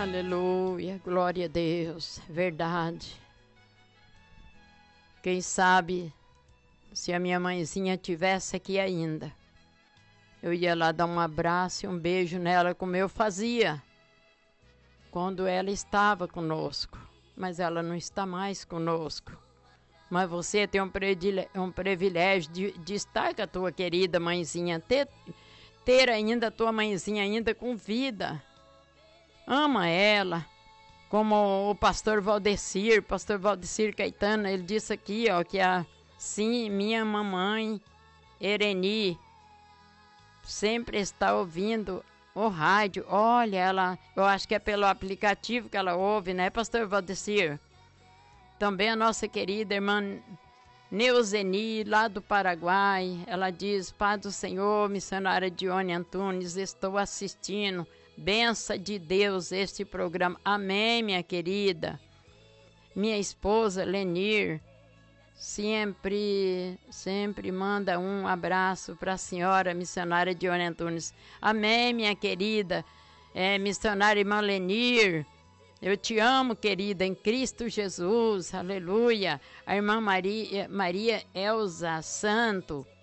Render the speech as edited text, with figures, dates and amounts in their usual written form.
Aleluia, glória a Deus, verdade. Quem sabe, se a minha mãezinha tivesse aqui ainda, eu ia lá dar um abraço e um beijo nela, como eu fazia quando ela estava conosco. Mas ela não está mais conosco. Mas você tem um privilégio de estar com a tua querida mãezinha, ter ainda a tua mãezinha ainda com vida. Ama ela, como o pastor Valdecir Caetano, ele disse aqui, ó, que sim, minha mamãe, Ereni, sempre está ouvindo o rádio. Olha, ela, eu acho que é pelo aplicativo que ela ouve, né, pastor Valdecir? Também a nossa querida irmã Neuzeni, lá do Paraguai, ela diz: Paz do Senhor, missionária Dione Antunes, estou assistindo. Benção de Deus este programa. Amém, minha querida. Minha esposa, Lenir, sempre manda um abraço para a senhora, missionária Dione Antunes. Amém, minha querida. Missionária irmã Lenir, eu te amo, querida, em Cristo Jesus. Aleluia. A irmã Maria Elza Santo,